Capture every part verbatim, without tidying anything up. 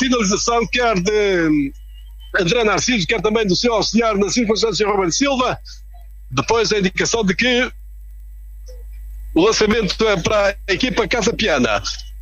finalização quer de André Narciso, quer também do seu auxiliar na circunstância Ruben Silva. Depois a indicação de que o lançamento é para a equipa Casa Piana.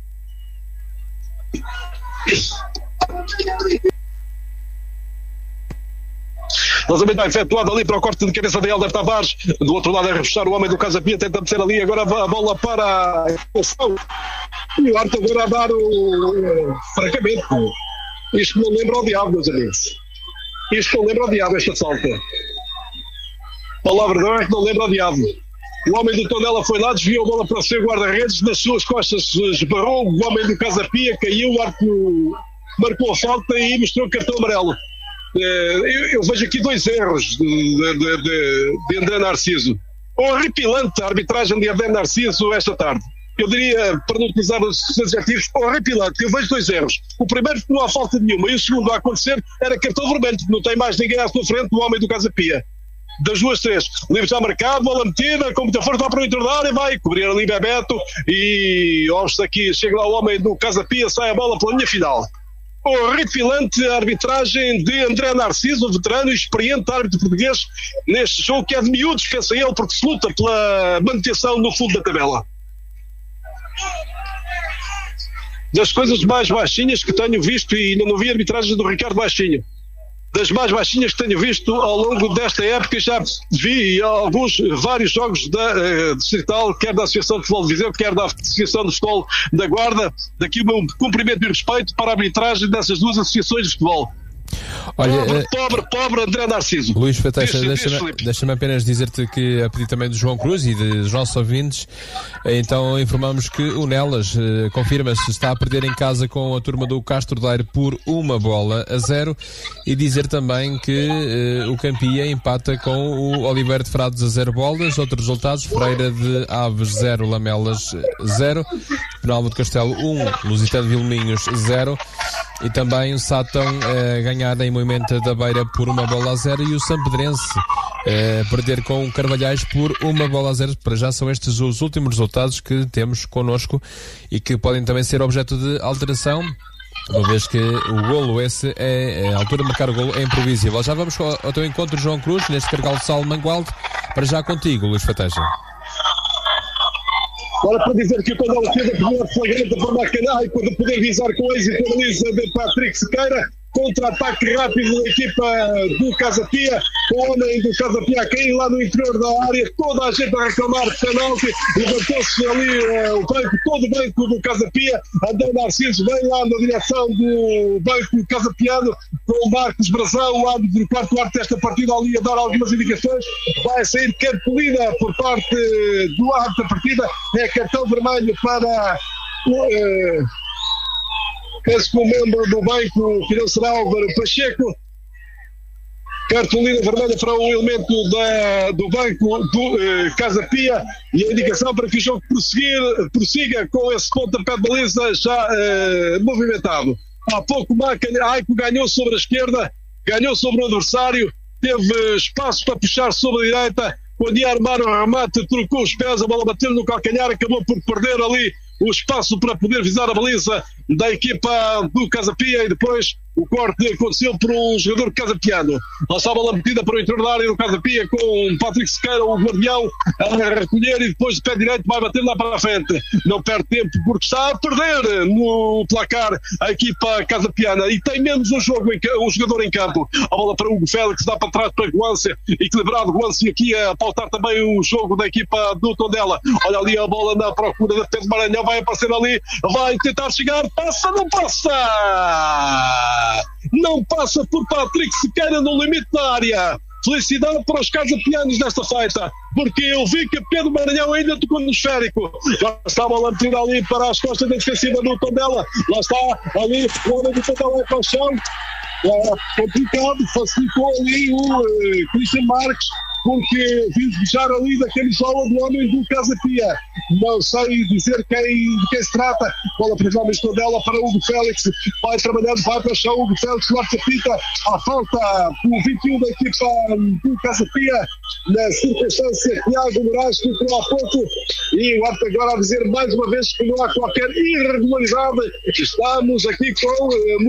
Lançamento é efetuado ali para o corte de cabeça de Helder Tavares. Do outro lado é reforçar o homem do Casa Pia, tenta meter ali agora a bola para a expulsão. E o Arte agora a dar o francamente. Isto não lembra o diabo, meus amigos. Isto não lembra o diabo, esta falta. A palavra não é que não lembra o diabo. O homem do Tondela foi lá, desviou a bola para o seu guarda-redes, nas suas costas esbarrou, o homem do Casa Pia caiu, o Arte marcou a falta e mostrou o cartão amarelo. Eu, eu vejo aqui dois erros de, de, de, de André Narciso. Horripilante a arbitragem de André Narciso esta tarde. Eu diria, para não utilizar os adjetivos, horripilante. Eu vejo dois erros. O primeiro, que não há falta nenhuma, e o segundo a acontecer era cartão vermelho, porque não tem mais ninguém à sua frente do homem do Casa Pia. Das duas, três. O livro está marcado, bola metida, com muita força, vai para o interior da área, vai cobrir ali Bebeto e aos aqui chega lá o homem do Casa Pia, sai a bola pela linha final. Horripilante a arbitragem de André Narciso, veterano e experiente árbitro português neste jogo que é de miúdos, pensa ele, porque se luta pela manutenção no fundo da tabela. Das coisas mais baixinhas que tenho visto, e ainda não vi a arbitragem do Ricardo Baixinho, das mais baixinhas que tenho visto ao longo desta época, já vi alguns, vários jogos da uh, Distrital, quer da Associação de Futebol de Viseu, quer da Associação de Futebol da Guarda. Daqui o meu cumprimento e respeito para a arbitragem dessas duas associações de futebol. Olha, pobre, pobre, pobre André Narciso. Luís Fateixa, deixa-me, deixa-me apenas dizer-te que, a pedido também do João Cruz e dos nossos ouvintes, então informamos que o Nelas eh, confirma-se está a perder em casa com a turma do Castro Daire por uma bola a zero, e dizer também que eh, o Campia empata com o Oliveira de Frades a zero bolas. Outros resultados: Freira de Aves zero, Lamelas zero, Penalva de Castelo um, Lusitano de Vilminhos zero, e também o Sátão eh, ganhar em Moimenta da Beira por uma bola a zero, e o Sampedrense eh, perder com o Carvalhais por uma bola a zero. Para já são estes os últimos resultados que temos connosco e que podem também ser objeto de alteração, uma vez que o golo esse é, a altura de marcar o golo é imprevisível. Já vamos ao, ao teu encontro, João Cruz, neste Cargal de Sal Mangualde. Para já contigo, Luís Fateixa. Agora, para dizer que o Tondela teve a primeira flagrante para Macanai, para poder visar com êxito a baliza de Patrick Sequeira. Contra-ataque rápido da equipa do Casa Pia, o homem do Casa Pia a cair lá no interior da área, toda a gente a reclamar de penalti, levantou-se ali uh, o banco, todo o banco do Casa Pia. André Narciso vem lá na direção do banco Casa Piano, com o Marcos Brazão, lá do quarto quarto desta partida, ali a dar algumas indicações. Vai sair cartolina por parte do árbitro da partida, é cartão vermelho para uh, penso que o membro do banco, que não será Álvaro Pacheco. Cartolina vermelha para o elemento da, do banco do eh, Casa Pia, e a indicação para que o jogo prosseguir, prossiga com esse pontapé de baliza já eh, movimentado. Há pouco Aico ganhou sobre a esquerda, ganhou sobre o adversário, teve espaço para puxar sobre a direita, quando ia armar o remate, trocou os pés, a bola bateu no calcanhar, acabou por perder ali o espaço para poder visar a baliza da equipa do Casa Pia, e depois o corte aconteceu por um jogador de Casa Piano. Lá está a bola metida para o interior da área do Casa Pia, com o Patrick Sequeira, o guardião, a recolher, e depois de pé direito vai bater lá para a frente. Não perde tempo porque está a perder no placar a equipa Casa Piana, e tem menos um, jogo em, um jogador em campo. A bola para o Hugo Félix, dá para trás para Guância, equilibrado Guância aqui a pautar também o jogo da equipa do Tondela. Olha ali a bola na procura da Pedro Maranhão, vai aparecer ali, vai tentar chegar, passa, não passa! Não passa por Patrick Sequeira no limite da área. Felicidade para os Casapianos desta feita, porque eu vi que Pedro Maranhão ainda tocou no esférico. Já está a bola metida ali para as costas da defensiva do Tondela. Lá está ali o homem do Tondela para o chão. É complicado, facilitou ali o uh, Cristian Marques, porque vi deixar ali daquele solo do homem do Casa Pia. Não sei dizer quem, de quem se trata. Bola para os homens Tondela, para o Hugo Félix, vai trabalhando, vai para o chão, Hugo Félix lá se apita a falta por vinte e um da equipa do Casa Pia, na circunstância Tiago Moraes, que entrou há pouco, e o árbitro agora a dizer mais uma vez que não há qualquer irregularidade. Estamos aqui com